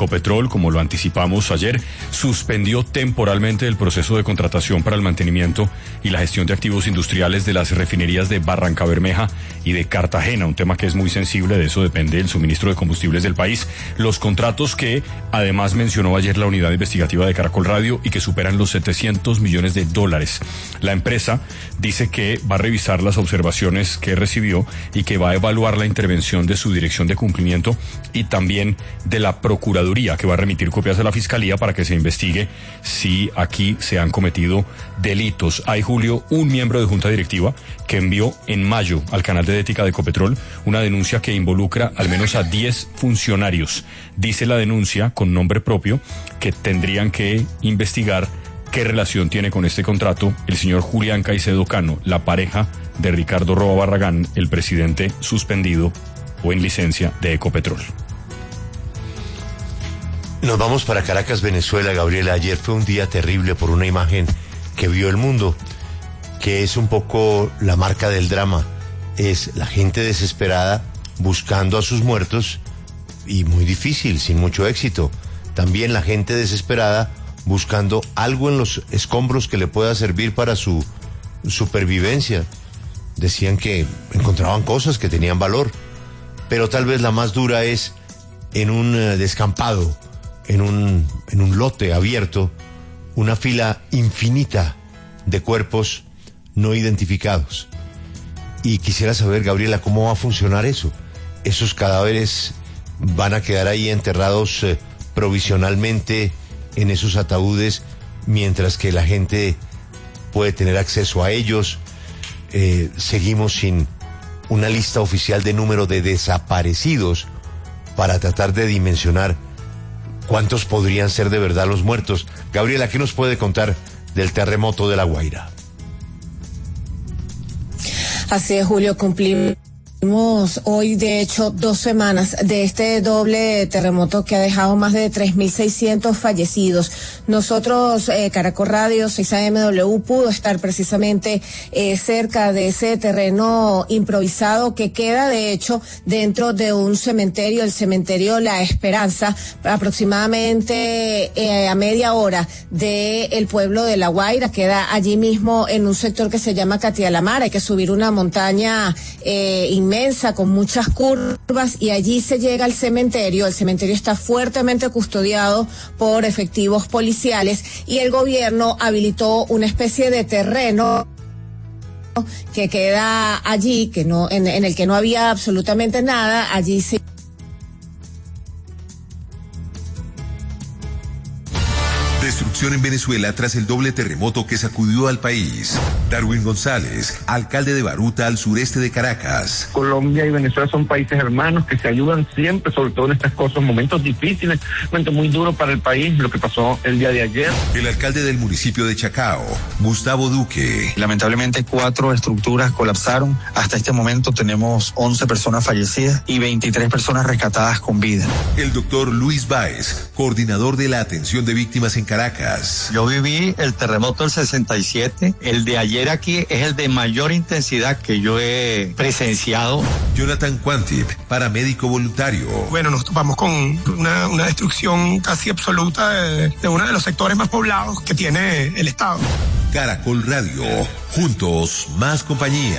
Ecopetrol, como lo anticipamos ayer, suspendió temporalmente el proceso de contratación para el mantenimiento y la gestión de activos industriales de las refinerías de Barrancabermeja y de Cartagena, un tema que es muy sensible, de eso depende el suministro de combustibles del país. Los contratos que además mencionó ayer la unidad investigativa de Caracol Radio y que superan los $700 millones. La empresa dice que va a revisar las observaciones que recibió y que va a evaluar la intervención de su dirección de cumplimiento y también de la Procuraduría, que va a remitir copias a la Fiscalía para que se investigue si aquí se han cometido delitos. Hay, Julio, un miembro de junta directiva que envió en mayo al canal de ética de Ecopetrol una denuncia que involucra al menos a 10 funcionarios. Dice la denuncia, con nombre propio, que tendrían que investigar qué relación tiene con este contrato el señor Julián Caicedo Cano, la pareja de Ricardo Roa Barragán, el presidente suspendido o en licencia de Ecopetrol. Nos vamos para Caracas, Venezuela, Gabriela. Ayer fue un día terrible por una imagen que vio el mundo, que es un poco la marca del drama. Es la gente desesperada buscando a sus muertos y muy difícil, sin mucho éxito. También la gente desesperada buscando algo en los escombros que le pueda servir para su supervivencia. Decían que encontraban cosas que tenían valor, pero tal vez la más dura es en un descampado, en un lote abierto, una fila infinita de cuerpos no identificados. Y quisiera saber, Gabriela, cómo va a funcionar eso. Esos cadáveres van a quedar ahí enterrados provisionalmente en esos ataúdes, mientras que la gente puede tener acceso a ellos. Seguimos sin una lista oficial de número de desaparecidos para tratar de dimensionar cuántos podrían ser de verdad los muertos. Gabriela, ¿qué nos puede contar del terremoto de La Guaira? Así es, Julio, cumplimos hoy, de hecho, 2 semanas de este doble terremoto que ha dejado más de 3.600 fallecidos. Nosotros, Caracol Radio, 6AMW, pudo estar precisamente cerca de ese terreno improvisado que queda, de hecho, dentro de un cementerio, el cementerio La Esperanza, aproximadamente a media hora del pueblo de La Guaira. Queda allí mismo en un sector que se llama Catialamar. Hay que subir una montaña inmensa con muchas curvas y allí se llega al cementerio. El cementerio está fuertemente custodiado por efectivos policiales y el gobierno habilitó una especie de terreno que queda allí, que no, en el que no había absolutamente nada. Allí se Destrucción en Venezuela tras el doble terremoto que sacudió al país. Darwin González, alcalde de Baruta, al sureste de Caracas. Colombia y Venezuela son países hermanos que se ayudan siempre, sobre todo en estas cosas, momentos difíciles, momentos muy duros para el país, lo que pasó el día de ayer. El alcalde del municipio de Chacao, Gustavo Duque. Lamentablemente 4 estructuras colapsaron. Hasta este momento tenemos 11 personas fallecidas y 23 personas rescatadas con vida. El doctor Luis Báez, coordinador de la atención de víctimas en Caracas. Yo viví el terremoto del 67, el de ayer aquí es el de mayor intensidad que yo he presenciado. Jonathan Quantip, paramédico voluntario. Bueno, nos topamos con una destrucción casi absoluta de uno de los sectores más poblados que tiene el Estado. Caracol Radio, juntos más compañía.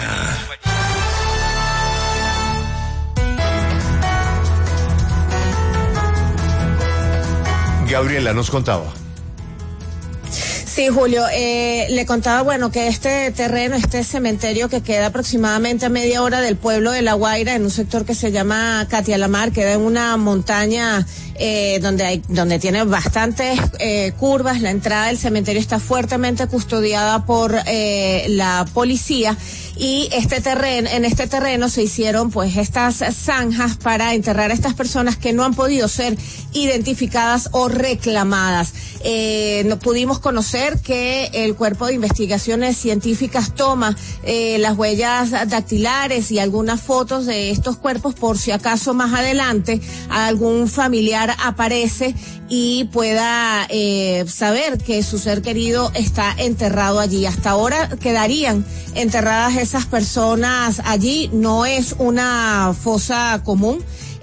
Gabriela nos contaba. Sí, Julio, le contaba, bueno, que este terreno, este cementerio que queda aproximadamente a media hora del pueblo de La Guaira, en un sector que se llama Catialamar, queda en una montaña donde tiene bastantes curvas. La entrada del cementerio está fuertemente custodiada por la policía. Y en este terreno se hicieron pues estas zanjas para enterrar a estas personas que no han podido ser identificadas o reclamadas. No pudimos conocer que el Cuerpo de Investigaciones Científicas toma las huellas dactilares y algunas fotos de estos cuerpos por si acaso más adelante algún familiar aparece y pueda saber que su ser querido está enterrado allí. Hasta ahora quedarían enterradas esas personas allí. No es una fosa común.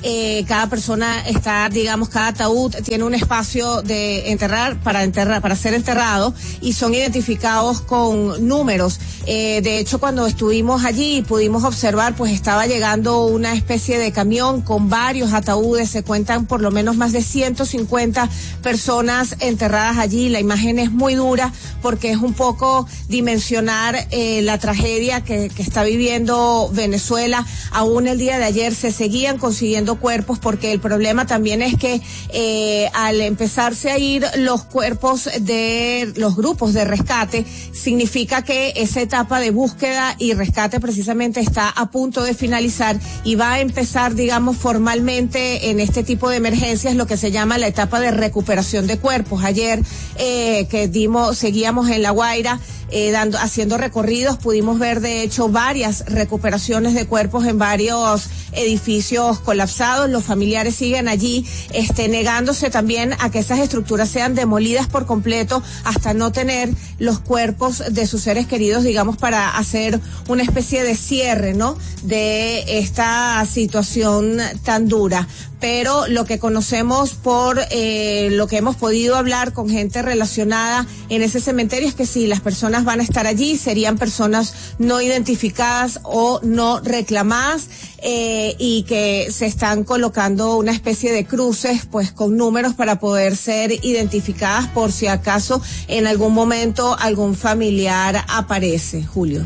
cada persona está, digamos, cada ataúd tiene un espacio de para ser enterrado, y son identificados con números. De hecho, cuando estuvimos allí pudimos observar, pues estaba llegando una especie de camión con varios ataúdes. Se cuentan por lo menos más de 150 personas enterradas allí. La imagen es muy dura porque es un poco dimensionar la tragedia que está viviendo Venezuela. Aún el día de ayer se seguían consiguiendo cuerpos, porque el problema también es que al empezarse a ir los cuerpos de los grupos de rescate, significa que esa etapa de búsqueda y rescate precisamente está a punto de finalizar, y va a empezar, digamos, formalmente en este tipo de emergencias lo que se llama la etapa de recuperación de cuerpos. Ayer seguíamos en La Guaira haciendo recorridos, pudimos ver de hecho varias recuperaciones de cuerpos en varios edificios colapsados. Los familiares siguen allí negándose también a que esas estructuras sean demolidas por completo hasta no tener los cuerpos de sus seres queridos, digamos, para hacer una especie de cierre, ¿no?, de esta situación tan dura. Pero lo que conocemos por lo que hemos podido hablar con gente relacionada en ese cementerio es que sí, las personas van a estar allí, serían personas no identificadas o no reclamadas, y que se están colocando una especie de cruces, pues, con números para poder ser identificadas por si acaso en algún momento algún familiar aparece. Julio.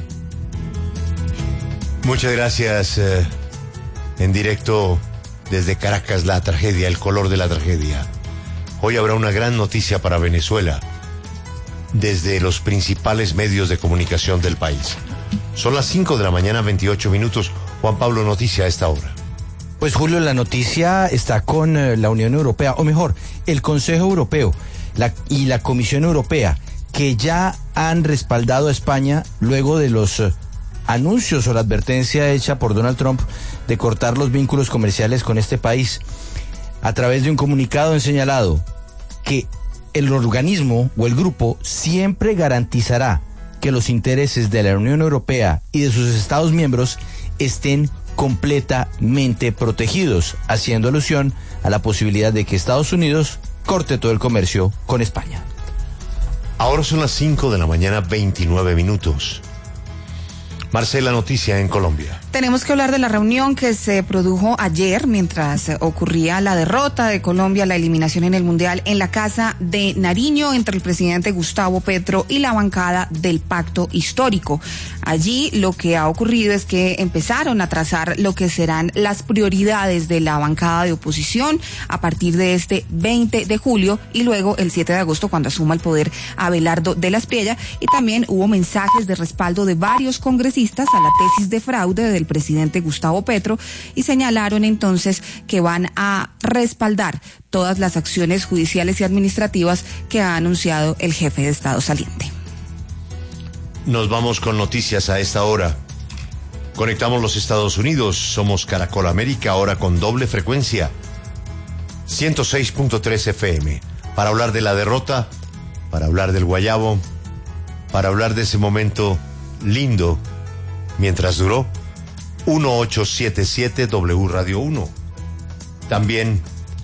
Muchas gracias. En directo desde Caracas, la tragedia, el color de la tragedia. Hoy habrá una gran noticia para Venezuela desde los principales medios de comunicación del país. Son las 5 de la mañana, 28 minutos. Juan Pablo, noticia a esta hora. Pues, Julio, la noticia está con la Unión Europea, o mejor, el Consejo Europeo y la Comisión Europea, que ya han respaldado a España luego de los anuncios o la advertencia hecha por Donald Trump de cortar los vínculos comerciales con este país. A través de un comunicado han señalado que el organismo o el grupo siempre garantizará que los intereses de la Unión Europea y de sus Estados miembros estén completamente protegidos, haciendo alusión a la posibilidad de que Estados Unidos corte todo el comercio con España. Ahora son las 5 de la mañana, 29 minutos. Marcela, noticia en Colombia. Tenemos que hablar de la reunión que se produjo ayer mientras ocurría la derrota de Colombia, la eliminación en el Mundial, en la Casa de Nariño, entre el presidente Gustavo Petro y la bancada del Pacto Histórico. Allí lo que ha ocurrido es que empezaron a trazar lo que serán las prioridades de la bancada de oposición a partir de este 20 de julio y luego el 7 de agosto, cuando asuma el poder Abelardo de la Espriella, y también hubo mensajes de respaldo de varios congresistas a la tesis de fraude del presidente Gustavo Petro, y señalaron entonces que van a respaldar todas las acciones judiciales y administrativas que ha anunciado el jefe de Estado saliente. Nos vamos con noticias a esta hora. Conectamos los Estados Unidos, somos Caracol América, ahora con doble frecuencia, 106.3 FM, para hablar de la derrota, para hablar del guayabo, para hablar de ese momento lindo mientras duró. 1877 W Radio 1. También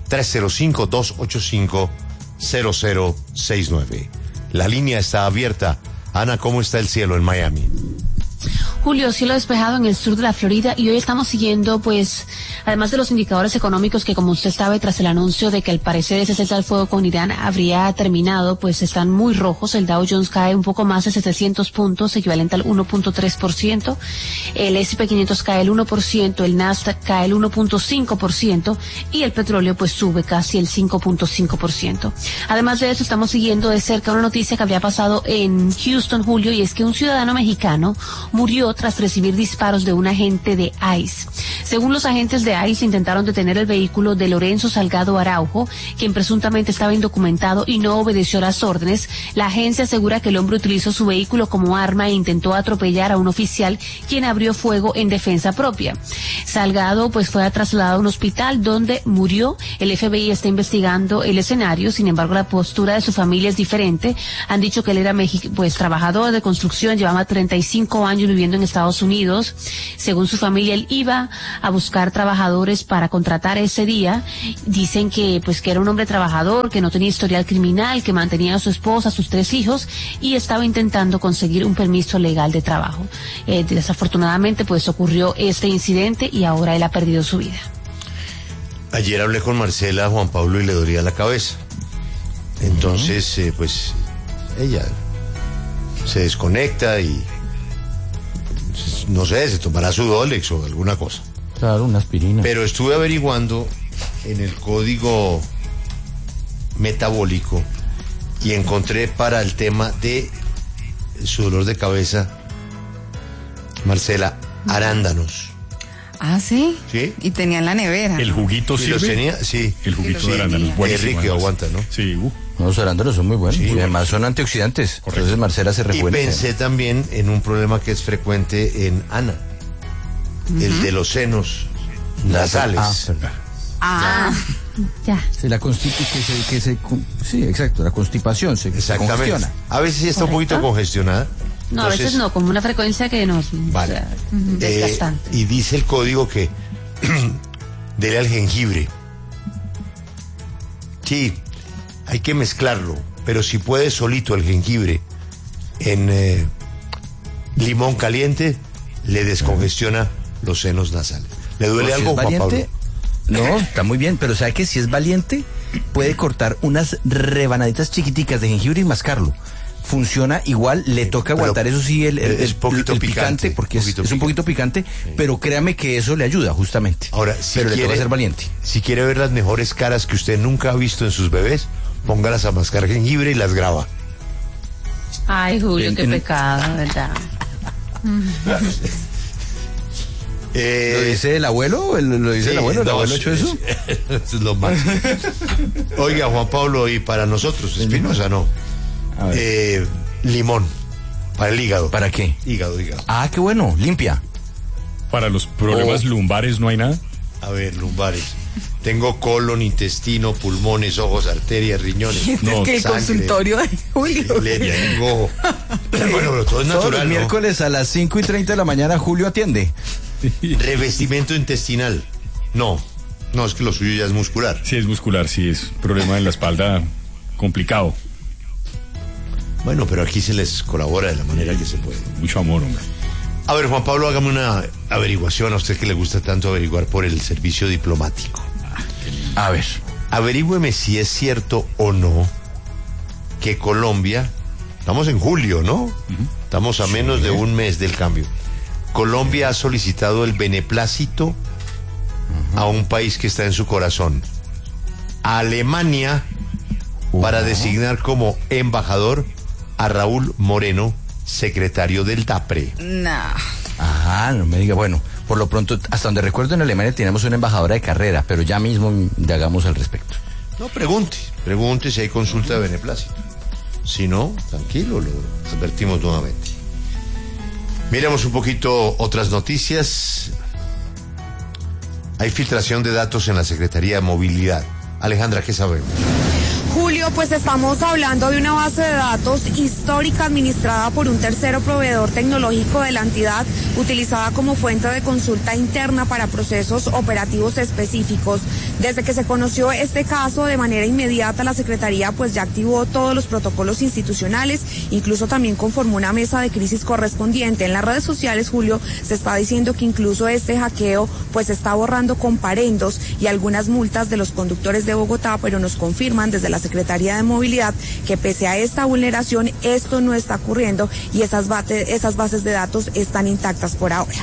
305-285-0069. La línea está abierta. Ana, ¿cómo está el cielo en Miami? Julio, cielo despejado en el sur de la Florida, y hoy estamos siguiendo, pues, además de los indicadores económicos que, como usted sabe, tras el anuncio de que al parecer ese cese al fuego con Irán habría terminado, pues están muy rojos. El Dow Jones cae un poco más de 700 puntos, equivalente al 1.3%. El S&P 500 cae el 1%, el Nasdaq cae el 1.5% y el petróleo, pues, sube casi el 5.5%. Además de eso, estamos siguiendo de cerca una noticia que había pasado en Houston, Julio, y es que un ciudadano mexicano murió tras recibir disparos de un agente de ICE. Según los agentes de ICE, intentaron detener el vehículo de Lorenzo Salgado Araujo, quien presuntamente estaba indocumentado y no obedeció las órdenes. La agencia asegura que el hombre utilizó su vehículo como arma e intentó atropellar a un oficial, quien abrió fuego en defensa propia. Salgado, pues, fue trasladado a un hospital donde murió. El FBI está investigando el escenario, sin embargo, la postura de su familia es diferente. Han dicho que él era, pues, trabajador de construcción, llevaba 35 años viviendo en en Estados Unidos. Según su familia, él iba a buscar trabajadores para contratar ese día. Dicen que pues que era un hombre trabajador, que no tenía historial criminal, que mantenía a su esposa, a sus 3 hijos y estaba intentando conseguir un permiso legal de trabajo. Desafortunadamente pues ocurrió este incidente y ahora él ha perdido su vida. Ayer hablé con Marcela, Juan Pablo, y le dolía la cabeza. Entonces, pues, ella se desconecta y, no sé, se tomará su Dolex o alguna cosa. Claro, una aspirina. Pero estuve averiguando en el código metabólico y encontré para el tema de su dolor de cabeza, Marcela, arándanos. Ah, ¿sí? ¿Sí? Y tenía en la nevera. ¿El juguito ¿Y sirve? los tenía? Sí. El juguito Sí, de arándanos, buenísimo. rico, además. aguanta, ¿no? Sí, No, los arándanos son muy buenos. Sí, y además son antioxidantes. Correcto. Entonces Marcela se Y rejuvenece. pensé también en un problema que es frecuente en Ana, el de los senos nasales. Ya. Sí, la sí, exacto, la constipación se Exactamente. congestiona. A veces sí está un Correcto. poquito congestionada. No, Entonces, a veces no, como una frecuencia que nos... Vale. o sea, desgastante. Y dice el código que dele al jengibre. Sí, hay que mezclarlo, pero si puede solito el jengibre en limón caliente, le descongestiona los senos nasales. ¿Le duele Si algo, es Juan valiente, Pablo? no, está muy bien, pero sabe que si es valiente, puede cortar unas rebanaditas chiquiticas de jengibre y mascarlo. Funciona igual, le toca pero aguantar, eso sí, es poquito el picante, porque poquito es un poquito picante, pero créame que eso le ayuda, justamente. Ahora, si pero le quiere, toca ser valiente. Si quiere ver las mejores caras que usted nunca ha visto en sus bebés, póngalas a mascar jengibre y las graba. Ay, Julio, qué pecado, ¿verdad? ¿Lo dice el abuelo? ¿Lo dice el abuelo? ¿El abuelo ha hecho eso? Eso es lo más. Oiga, Juan Pablo, y para nosotros, Espinosa, no. A ver. Limón, para el hígado. ¿Para qué? Hígado. Ah, qué bueno, limpia. Para los problemas lumbares no hay nada. A ver, lumbares. Tengo colon, intestino, pulmones, ojos, arterias, riñones. No, es que el sangre, consultorio de Julio. Le tengo. Bueno, pero todo es Todos los natural, ¿no? miércoles a las 5:30 de la mañana Julio atiende. Revestimiento intestinal. No, es que lo suyo ya es muscular. Sí, es muscular, sí, es problema en la espalda complicado. Bueno, pero aquí se les colabora de la manera que se puede. Mucho amor, hombre. A ver, Juan Pablo, hágame una averiguación a usted que le gusta tanto averiguar por el servicio diplomático. A ver. Averígüeme si es cierto o no que Colombia, estamos en julio, ¿no? Estamos a menos de un mes del cambio. Colombia ha solicitado el beneplácito a un país que está en su corazón, a Alemania, para designar como embajador a Raúl Moreno, secretario del DAPRE. No. Ah, no me diga. Bueno, por lo pronto, hasta donde recuerdo, en Alemania tenemos una embajadora de carrera, pero ya mismo indagamos al respecto. No, pregunte si hay consulta de beneplácito. Si no, tranquilo, lo advertimos nuevamente. Miremos un poquito otras noticias. Hay filtración de datos en la Secretaría de Movilidad. Alejandra, ¿qué sabemos? Julio, pues estamos hablando de una base de datos histórica administrada por un tercero proveedor tecnológico de la entidad, utilizada como fuente de consulta interna para procesos operativos específicos. Desde que se conoció este caso, de manera inmediata la Secretaría pues ya activó todos los protocolos institucionales, incluso también conformó una mesa de crisis correspondiente. En las redes sociales, Julio, se está diciendo que incluso este hackeo pues está borrando comparendos y algunas multas de los conductores de Bogotá, pero nos confirman desde la Secretaría de Movilidad que pese a esta vulneración esto no está ocurriendo y esas bases de datos están intactas por ahora.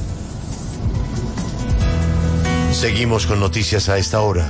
Seguimos con noticias a esta hora.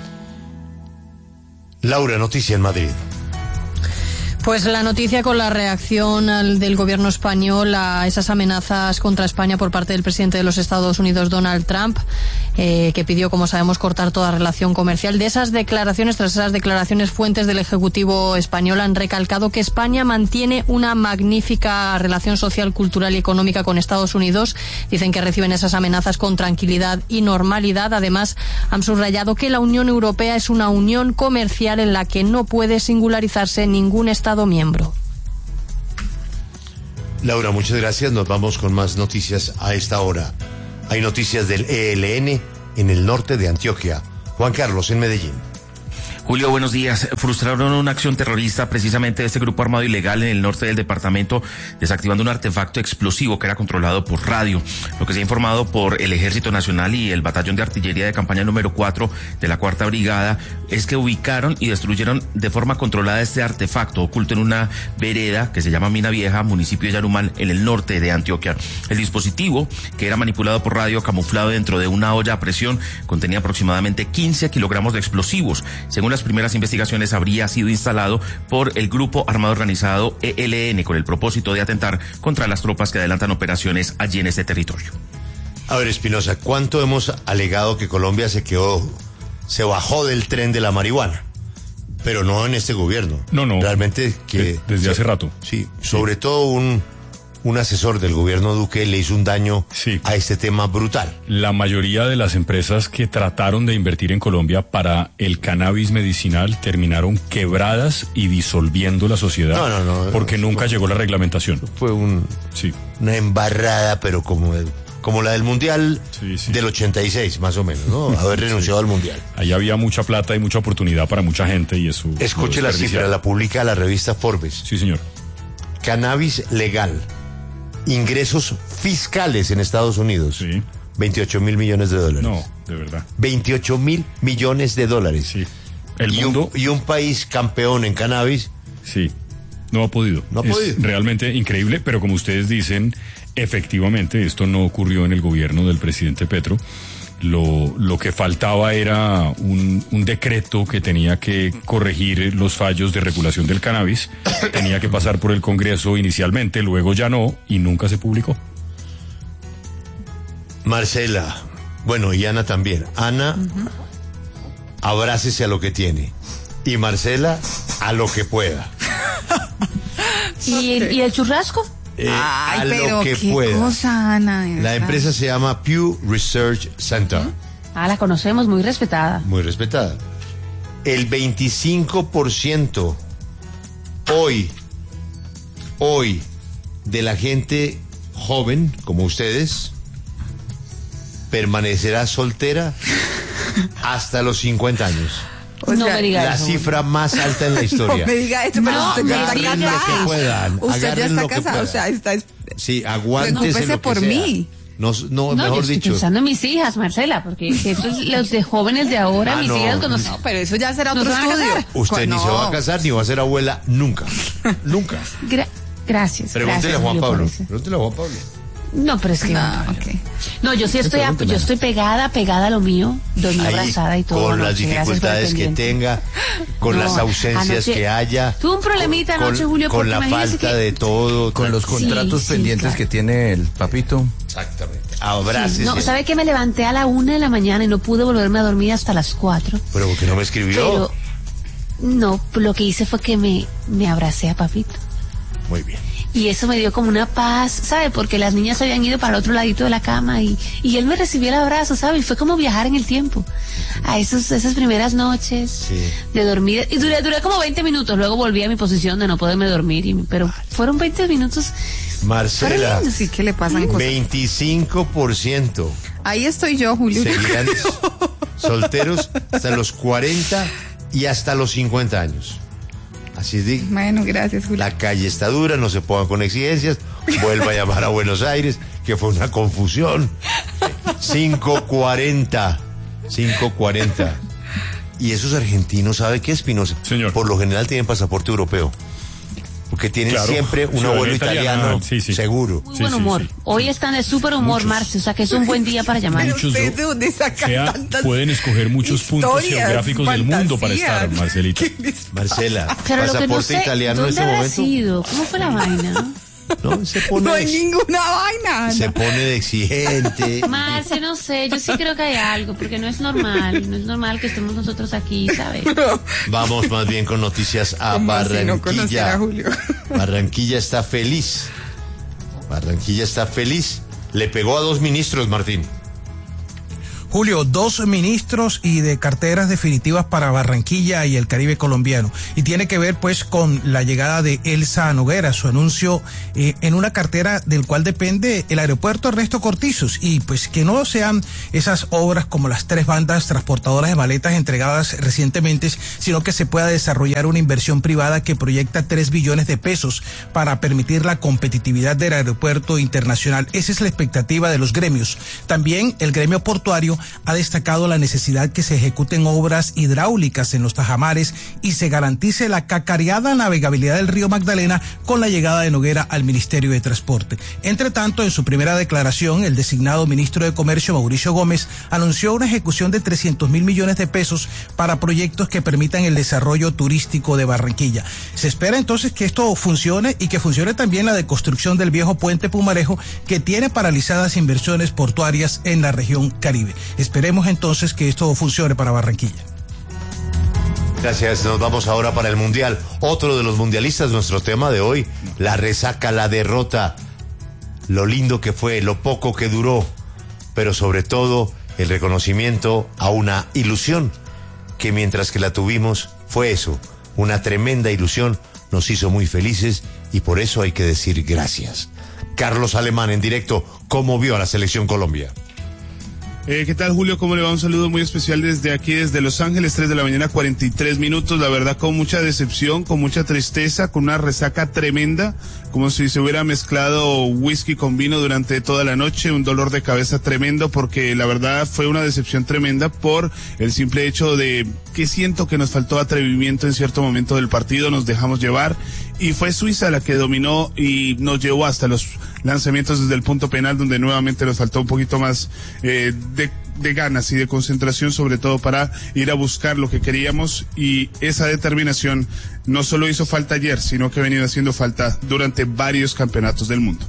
Laura, noticia en Madrid. Pues la noticia con la reacción del gobierno español a esas amenazas contra España por parte del presidente de los Estados Unidos, Donald Trump, que pidió, como sabemos, cortar toda relación comercial. Tras esas declaraciones, fuentes del Ejecutivo español han recalcado que España mantiene una magnífica relación social, cultural y económica con Estados Unidos. Dicen que reciben esas amenazas con tranquilidad y normalidad. Además, han subrayado que la Unión Europea es una unión comercial en la que no puede singularizarse ningún Estado miembro. Laura, muchas gracias. Nos vamos con más noticias a esta hora. Hay noticias del ELN en el norte de Antioquia. Juan Carlos, en Medellín. Julio, buenos días. Frustraron una acción terrorista precisamente de este grupo armado ilegal en el norte del departamento, desactivando un artefacto explosivo que era controlado por radio. Lo que se ha informado por el Ejército Nacional y el Batallón de Artillería de Campaña número 4 de la 4ª Brigada es que ubicaron y destruyeron de forma controlada este artefacto oculto en una vereda que se llama Mina Vieja, municipio de Yarumal, en el norte de Antioquia. El dispositivo, que era manipulado por radio camuflado dentro de una olla a presión, contenía aproximadamente 15 kilogramos de explosivos. Según las primeras investigaciones, habría sido instalado por el grupo armado organizado ELN con el propósito de atentar contra las tropas que adelantan operaciones allí en este territorio. A ver, Espinosa, ¿cuánto hemos alegado que Colombia se bajó del tren de la marihuana? Pero no en este gobierno. No. Realmente que... Desde hace rato. Sí, sobre todo un asesor del gobierno Duque le hizo un daño a este tema brutal. La mayoría de las empresas que trataron de invertir en Colombia para el cannabis medicinal terminaron quebradas y disolviendo la sociedad. Porque nunca llegó la reglamentación. Fue una embarrada, pero como la del Mundial del 86, más o menos, ¿no? Haber renunciado al Mundial. Ahí había mucha plata y mucha oportunidad para mucha gente y eso... Escuche la cifra, la publica la revista Forbes. Sí, señor. Cannabis legal. Ingresos fiscales en Estados Unidos. 28 mil millones de dólares. No, de verdad. 28 mil millones de dólares. Sí. El mundo... y un país campeón en cannabis. Sí. No ha podido. Es realmente increíble, pero como ustedes dicen, efectivamente, esto no ocurrió en el gobierno del presidente Petro. Lo que faltaba era un decreto que tenía que corregir los fallos de regulación del cannabis. Tenía que pasar por el Congreso inicialmente, luego ya no, y nunca se publicó. Marcela, bueno, y Ana también. Ana, abrácese a lo que tiene. Y Marcela, a lo que pueda. ¿Y el churrasco? A lo que pueda. Cosa, Ana, la empresa se llama Pew Research Center. La conocemos, muy respetada. Muy respetada. El 25% hoy de la gente joven, como ustedes, permanecerá soltera hasta los 50 años. No me diga la eso. cifra más alta en la historia. No me diga esto, pero usted ya está casada. Usted ya está casada, o sea, está... Sí, aguántese lo que por sea. mí. No, mejor yo dicho. estoy pensando en mis hijas, Marcela, porque estos, los de jóvenes de ahora, mis hijas cuando... No, pero eso ya será otro estudio. Usted ni se va a casar ni va a ser abuela nunca. Nunca. Gracias. Pregúntele a Juan Pablo. Pregúntele a Juan Pablo. No, pero es que no, yo sí estoy pegada a lo mío, dormí abrazada y todo. Con las dificultades que tenga, con las ausencias que haya. Tuve un problemita anoche, Julio, con la falta de todo, con los contratos pendientes que tiene el papito. Exactamente. Abrácese. No, ¿sabe que me levanté a la 1 de la mañana y no pude volverme a dormir hasta las 4? Pero ¿por qué no me escribió? Pero, no, lo que hice fue que me abracé a papito. Muy bien. Y eso me dio como una paz, ¿sabe? Porque las niñas habían ido para el otro ladito de la cama y él me recibió el abrazo, ¿sabe? Y fue como viajar en el tiempo. A esas primeras noches de dormir. Y duré como 20 minutos, luego volví a mi posición de no poderme dormir. Pero fueron 20 minutos. Marcela, sí, ¿qué le pasan cosas? 25%. Ahí estoy yo, Julio. Seguirán solteros hasta los 40 y hasta los 50 años. Así es de... Bueno, gracias, Julio. La calle está dura, no se pongan con exigencias. Vuelva a llamar a Buenos Aires, que fue una confusión. 5:40. Y esos argentinos, ¿sabe qué, Espinosa? Señor. Por lo general tienen pasaporte europeo. Porque tienen siempre un abuelo italiano, seguro. Muy buen humor. Hoy están de súper humor, Marce, o sea que es un buen día para llamar. ¿De dónde sacan tantas pueden escoger muchos puntos geográficos del mundo para estar, Marcelita. Marcela, pero pasaporte lo que no sé, italiano en ¿dónde ese habrá momento? sido? ¿Cómo fue la vaina? No hay ninguna vaina. Se pone de exigente. Marce, no sé, yo sí creo que hay algo, porque no es normal que estemos nosotros aquí, ¿sabes? Vamos más bien con noticias a Barranquilla. A Julio? Barranquilla está feliz. Le pegó a 2 ministros, Martín. Julio, 2 ministros y de carteras definitivas para Barranquilla y el Caribe colombiano. Y tiene que ver pues con la llegada de Elsa Noguera, su anuncio en una cartera del cual depende el aeropuerto Ernesto Cortizos, y pues que no sean esas obras como las 3 bandas transportadoras de maletas entregadas recientemente, sino que se pueda desarrollar una inversión privada que proyecta 3 billones de pesos para permitir la competitividad del aeropuerto internacional. Esa es la expectativa de los gremios. También el gremio portuario ha destacado la necesidad que se ejecuten obras hidráulicas en los tajamares y se garantice la cacareada navegabilidad del río Magdalena con la llegada de Noguera al Ministerio de Transporte. Entre tanto, en su primera declaración, el designado ministro de Comercio, Mauricio Gómez, anunció una ejecución de 300.000 millones de pesos para proyectos que permitan el desarrollo turístico de Barranquilla. Se espera entonces que esto funcione y que funcione también la deconstrucción del viejo puente Pumarejo, que tiene paralizadas inversiones portuarias en la región Caribe. Esperemos entonces que esto funcione para Barranquilla. Gracias, nos vamos ahora para el Mundial. Otro de los mundialistas, nuestro tema de hoy, la resaca, la derrota, lo lindo que fue, lo poco que duró, pero sobre todo el reconocimiento a una ilusión que mientras que la tuvimos fue eso, una tremenda ilusión, nos hizo muy felices y por eso hay que decir gracias. Carlos Alemán en directo, ¿cómo vio a la selección Colombia? ¿Qué tal, Julio? ¿Cómo le va? Un saludo muy especial desde aquí, desde Los Ángeles, 3 de la mañana, 43 minutos. La verdad, con mucha decepción, con mucha tristeza, con una resaca tremenda, como si se hubiera mezclado whisky con vino durante toda la noche, un dolor de cabeza tremendo, porque la verdad fue una decepción tremenda por el simple hecho de que siento que nos faltó atrevimiento en cierto momento del partido, nos dejamos llevar, y fue Suiza la que dominó y nos llevó hasta los lanzamientos desde el punto penal, donde nuevamente nos faltó un poquito más de ganas y de concentración, sobre todo para ir a buscar lo que queríamos, y esa determinación no solo hizo falta ayer, sino que ha venido haciendo falta durante varios campeonatos del mundo.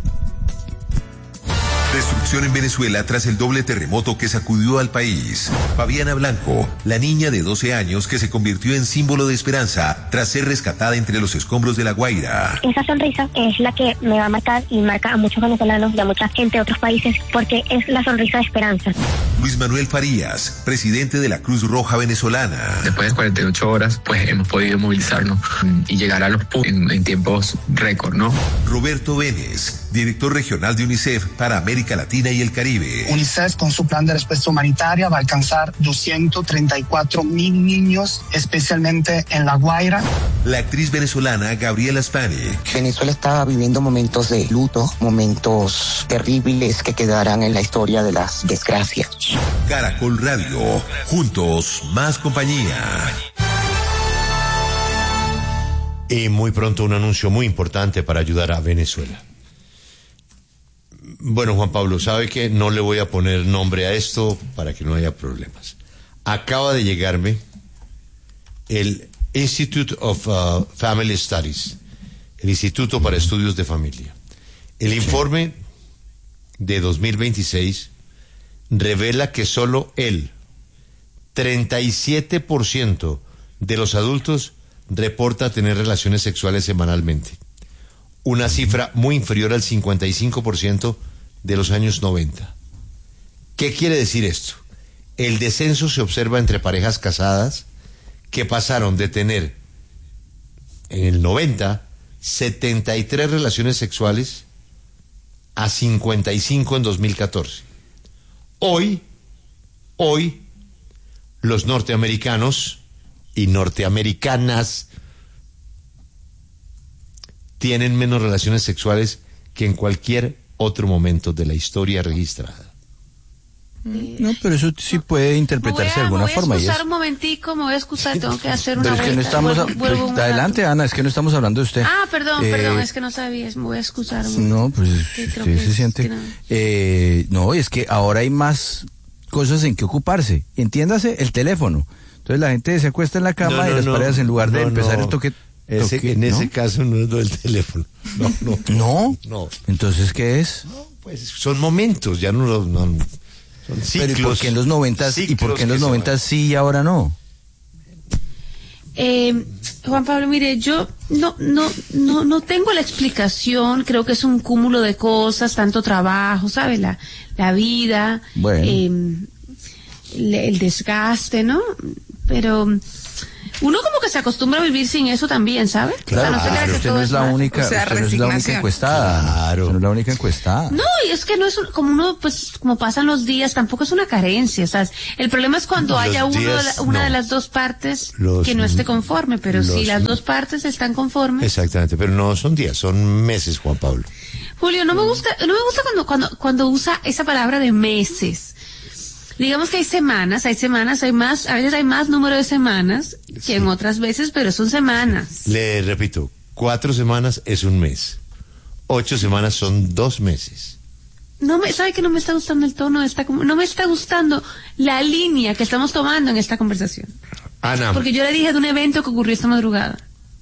Destrucción en Venezuela tras el doble terremoto que sacudió al país. Fabiana Blanco, la niña de 12 años que se convirtió en símbolo de esperanza tras ser rescatada entre los escombros de La Guaira. Esa sonrisa es la que me va a marcar y marca a muchos venezolanos y a mucha gente de otros países, porque es la sonrisa de esperanza. Luis Manuel Farías, presidente de la Cruz Roja venezolana. Después de 48 horas, pues hemos podido movilizarnos y llegar a los puntos en tiempos récord, ¿no? Roberto Vélez, director regional de UNICEF para América Latina y el Caribe. UNICEF, con su plan de respuesta humanitaria, va a alcanzar 234,000 niños, especialmente en La Guaira. La actriz venezolana Gabriela Spanik. Venezuela está viviendo momentos de luto, momentos terribles que quedarán en la historia de las desgracias. Caracol Radio, juntos, más compañía. Y muy pronto un anuncio muy importante para ayudar a Venezuela. Bueno, Juan Pablo, sabe que no le voy a poner nombre a esto para que no haya problemas. Acaba de llegarme el Institute of Family Studies, el Instituto para Estudios de Familia. El informe de 2026 revela que solo el 37% de los adultos reporta tener relaciones sexuales semanalmente. Una cifra muy inferior al 55% de los años 90. ¿Qué quiere decir esto? El descenso se observa entre parejas casadas que pasaron de tener en el 90 73 relaciones sexuales a 55 en 2014. Hoy, los norteamericanos y norteamericanas tienen menos relaciones sexuales que en cualquier otro momento de la historia registrada. No, pero eso sí puede interpretarse de alguna forma. Me voy a excusar un momentico, me voy a excusar, tengo que hacer una vuelta. Pero es que no estamos... Adelante, Ana, es que no estamos hablando de usted. Ah, perdón, es que no sabía, me voy a excusar. No, pues usted se siente... No, es que ahora hay más cosas en que ocuparse. Entiéndase, el teléfono. Entonces la gente se acuesta en la cama y las parejas, en lugar de empezar el toque... En ese caso no es lo del teléfono. No. Entonces, ¿qué es? No, pues son momentos, ya no son ciclos. Pero ¿y por qué en los 90 y por qué en los 90 sí y ahora no? Juan Pablo, mire, yo no tengo la explicación, creo que es un cúmulo de cosas, tanto trabajo, ¿sabe? La vida. Bueno. el desgaste, ¿no? Pero uno como que se acostumbra a vivir sin eso también, ¿sabe? Claro, o sea, no se crea que usted todo no es la única, O sea, usted no es la única encuestada. Claro. Usted no es la única encuestada. No, y es que no es como uno, pues, como pasan los días, tampoco es una carencia, o sea, el problema es cuando Los haya días, una no. de las dos partes Los- que no esté conforme, pero si los- las dos partes están conformes. Exactamente, pero no son días, son meses, Juan Pablo. Julio, no me gusta cuando usa esa palabra de meses. Digamos que hay semanas, hay más, a veces hay más número de semanas que en otras veces, pero son semanas. Le repito, 4 semanas es un mes. 8 semanas son 2 meses. ¿Sabe que no me está gustando el tono de no me está gustando la línea que estamos tomando en esta conversación? Ana, Porque yo le dije de un evento que ocurrió esta madrugada.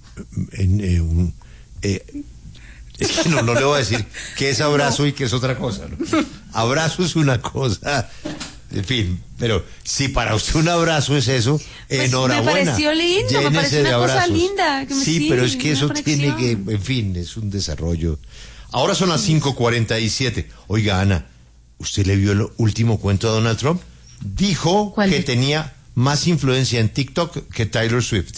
es que no le voy a decir qué es abrazo y qué es otra cosa, ¿no? Abrazo es una cosa, en fin, pero si para usted un abrazo es eso, enhorabuena. Me pareció lindo, me Llénese pareció de una cosa abrazos. linda. Sí, pero es que eso una tiene conexión. que, en fin, es un desarrollo. Ahora son las 5:47. Oiga, Ana, ¿usted le vio el último cuento a Donald Trump? Dijo que tenía más influencia en TikTok que Taylor Swift.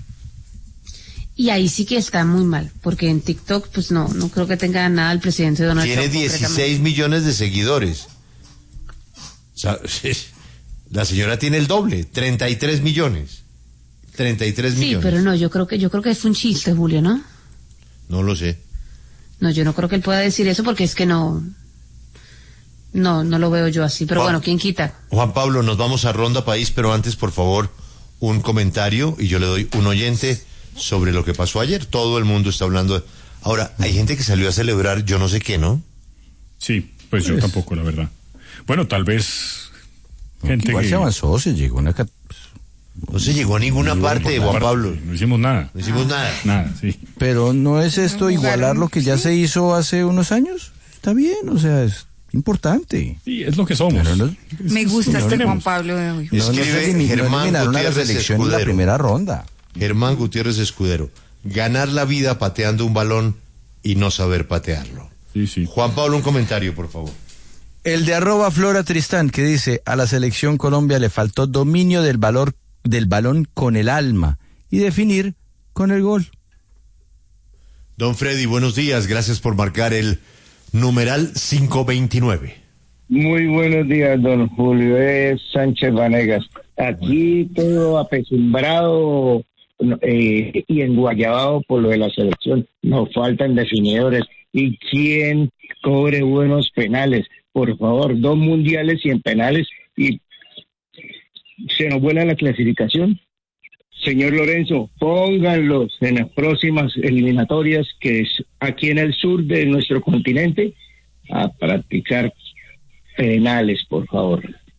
Y ahí sí que está muy mal, porque en TikTok, pues no creo que tenga nada el presidente Donald Tiene Trump. 16 millones de seguidores. O sea, la señora tiene el doble, 33 millones. 33 Sí, millones. pero no, yo creo que es un chiste, Julio, ¿no? No lo sé. No, yo no creo que él pueda decir eso porque es que no lo veo yo así, pero bueno, ¿quién quita? Juan Pablo, nos vamos a Ronda País, pero antes, por favor, un comentario y yo le doy un oyente sobre lo que pasó ayer. Todo el mundo está hablando. Ahora, hay gente que salió a celebrar yo no sé qué, ¿no? Sí, pues yo tampoco, la verdad. Bueno, tal vez gente Igual que... se avanzó, se llegó a una... No se llegó a ninguna parte, Juan Pablo. No hicimos nada. No hicimos nada. Nada, sí. Pero ¿no es esto igualar lo que ya se hizo hace unos años? Está bien, o sea, es importante. Sí, es lo que somos. Me gusta este tenemos. Juan Pablo de hoy. Escribe Germán eliminaron a la Gutiérrez selección en la Escudero. primera ronda. Germán Gutiérrez Escudero. Ganar la vida pateando un balón y no saber patearlo. Sí, sí. Juan Pablo, un comentario, por favor. El de @FloraTristán, que dice, a la selección Colombia le faltó dominio del balón con el alma y definir con el gol. Don Freddy, buenos días. Gracias por marcar el numeral 529. Muy buenos días, don Julio Sánchez Vanegas. Aquí todo apesumbrado y enguayabado por lo de la selección. Nos faltan definidores. ¿Y quién cobre buenos penales? Por favor, 2 mundiales y en penales y se nos vuela la clasificación. Señor Lorenzo, pónganlos en las próximas eliminatorias, que es aquí en el sur de nuestro continente, a practicar penales, por favor.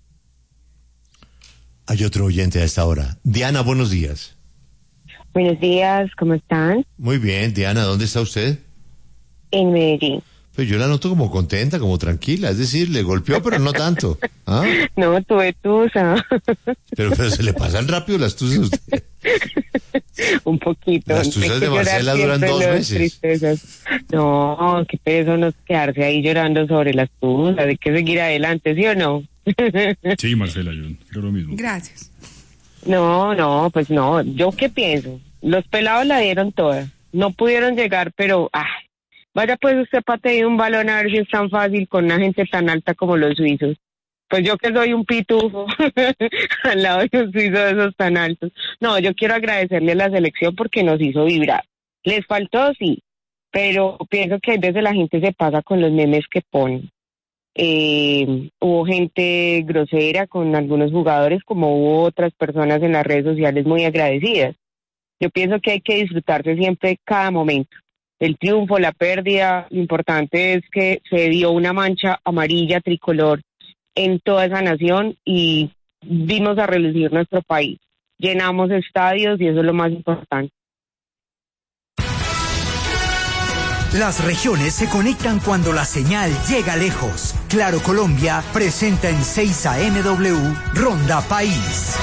Hay otro oyente a esta hora. Diana, buenos días. Buenos días, ¿cómo están? Muy bien, Diana, ¿dónde está usted? En Medellín. Pues yo la noto como contenta, como tranquila, es decir, le golpeó, pero no tanto. ¿Ah? No, tuve tusa. Pero se le pasan rápido las tusas a usted. Un poquito. Las tusas Hay de que llorar Marcela duran siempre 2 las meses. tristezas. No, qué peso nos quedarse ahí llorando sobre las tusas. Hay que seguir adelante, ¿sí o no? Sí, Marcela, yo creo lo mismo. Gracias. No, pues no. ¿Yo qué pienso? Los pelados la dieron toda. No pudieron llegar, pero... vaya pues usted patee un balón a ver si es tan fácil con una gente tan alta como los suizos. Pues yo que soy un pitufo al lado de un suizo de esos tan altos. No, yo quiero agradecerle a la selección porque nos hizo vibrar. Les faltó, sí, pero pienso que a veces la gente se pasa con los memes que ponen. Hubo gente grosera con algunos jugadores, como hubo otras personas en las redes sociales muy agradecidas. Yo pienso que hay que disfrutarse siempre cada momento. El triunfo, la pérdida, lo importante es que se dio una mancha amarilla tricolor en toda esa nación y vimos a relucir nuestro país. Llenamos estadios y eso es lo más importante. Las regiones se conectan cuando la señal llega lejos. Claro Colombia presenta en 6 AMW Ronda País.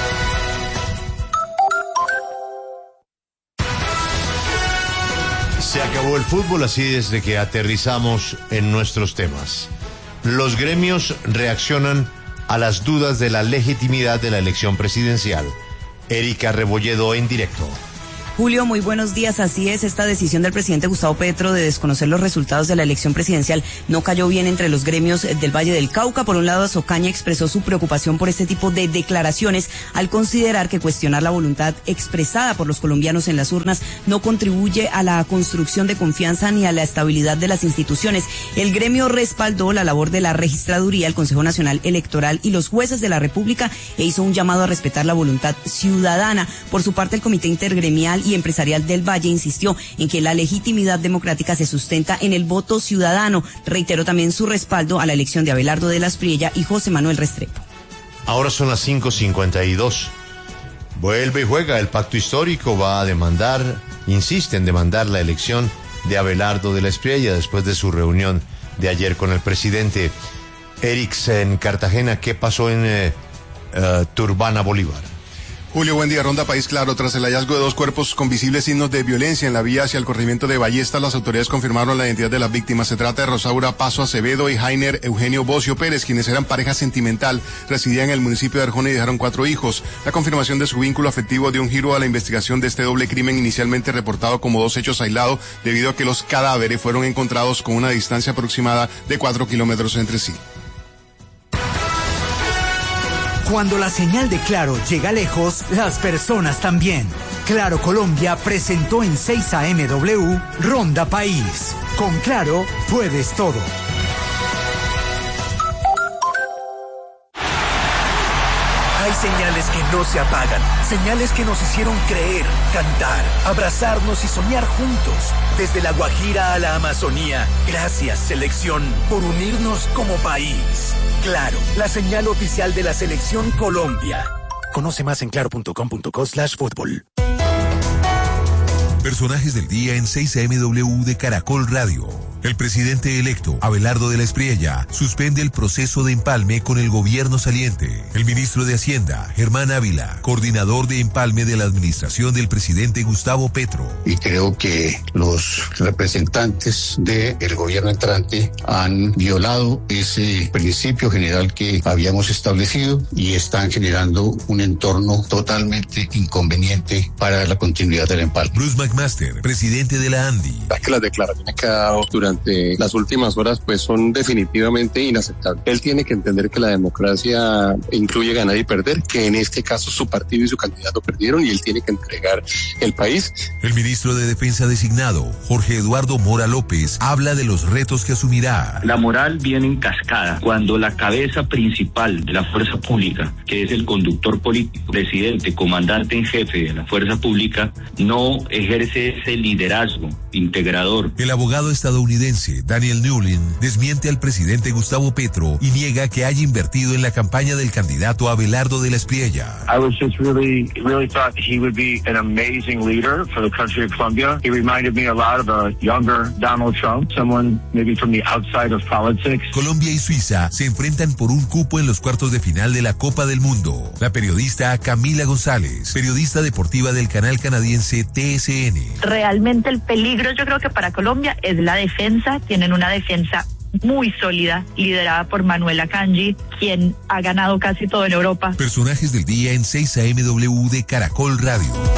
Se acabó el fútbol así desde que aterrizamos en nuestros temas. Los gremios reaccionan a las dudas de la legitimidad de la elección presidencial. Erika Rebolledo en directo. Julio, muy buenos días. Así es, esta decisión del presidente Gustavo Petro de desconocer los resultados de la elección presidencial no cayó bien entre los gremios del Valle del Cauca. Por un lado, Azocaña expresó su preocupación por este tipo de declaraciones al considerar que cuestionar la voluntad expresada por los colombianos en las urnas no contribuye a la construcción de confianza ni a la estabilidad de las instituciones. El gremio respaldó la labor de la Registraduría, el Consejo Nacional Electoral y los jueces de la República e hizo un llamado a respetar la voluntad ciudadana. Por su parte, el Comité Intergremial y Empresarial del Valle insistió en que la legitimidad democrática se sustenta en el voto ciudadano. Reiteró también su respaldo a la elección de Abelardo de la Espriella y José Manuel Restrepo. Ahora son las 5:52. Vuelve y juega el pacto histórico, va a demandar, insiste en demandar la elección de Abelardo de la Espriella después de su reunión de ayer con el presidente. Erix, en Cartagena, ¿qué pasó en Turbana, Bolívar? Julio, buen día. Ronda País Claro. Tras el hallazgo de 2 cuerpos con visibles signos de violencia en la vía hacia el corregimiento de Ballesta, las autoridades confirmaron la identidad de las víctimas. Se trata de Rosaura Paso Acevedo y Jainer Eugenio Bocio Pérez, quienes eran pareja sentimental, residían en el municipio de Arjona y dejaron 4 hijos. La confirmación de su vínculo afectivo dio un giro a la investigación de este doble crimen, inicialmente reportado como 2 hechos aislados, debido a que los cadáveres fueron encontrados con una distancia aproximada de 4 kilómetros entre sí. Cuando la señal de Claro llega lejos, las personas también. Claro Colombia presentó en 6 AMW Ronda País. Con Claro puedes todo. Hay señales que no se apagan, señales que nos hicieron creer, cantar, abrazarnos y soñar juntos. Desde la Guajira a la Amazonía, gracias selección por unirnos como país. Claro, la señal oficial de la Selección Colombia. Conoce más en claro.com.co/fútbol. Personajes del día en 6 AMW de Caracol Radio. El presidente electo, Abelardo de la Espriella, suspende el proceso de empalme con el gobierno saliente. El ministro de Hacienda, Germán Ávila, coordinador de empalme de la administración del presidente Gustavo Petro. Y creo que los representantes del gobierno entrante han violado ese principio general que habíamos establecido y están generando un entorno totalmente inconveniente para la continuidad del empalme. Bruce McMaster, presidente de la ANDI. Que las declaraciones que ha dado durante las últimas horas pues son definitivamente inaceptables. Él tiene que entender que la democracia incluye ganar y perder, que en este caso su partido y su candidato perdieron y él tiene que entregar el país. El ministro de Defensa designado, Jorge Eduardo Mora López, habla de los retos que asumirá. La moral viene en cascada cuando la cabeza principal de la fuerza pública, que es el conductor político, presidente, comandante en jefe de la fuerza pública, no ejerce ese liderazgo integrador. El abogado estadounidense Daniel Newlin desmiente al presidente Gustavo Petro y niega que haya invertido en la campaña del candidato Abelardo de la Espriella. I was just really thought he would be an amazing leader for the country of Colombia. He reminded me a lot of a younger Donald Trump, someone maybe from the outside of politics. Colombia y Suiza se enfrentan por un cupo en los cuartos de final de la Copa del Mundo. La periodista Camila González, periodista deportiva del canal canadiense TSN. Realmente el peligro yo creo que para Colombia es la defensa. Tienen una defensa muy sólida, liderada por Manuel Akanji, quien ha ganado casi todo en Europa. Personajes del día en 6 AMW de Caracol Radio.